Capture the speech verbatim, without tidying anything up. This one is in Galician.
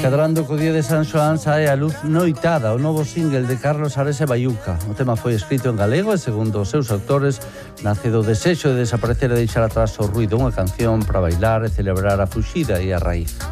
Cadrando co día de San Xoán sae a luz Noitada, o novo single de Carlos Ares e Baiuca. O tema foi escrito en galego e, segundo os seus autores, nace do desexo de desaparecer e deixar atrás o ruido, unha canción para bailar e celebrar a fuxida e a raíz.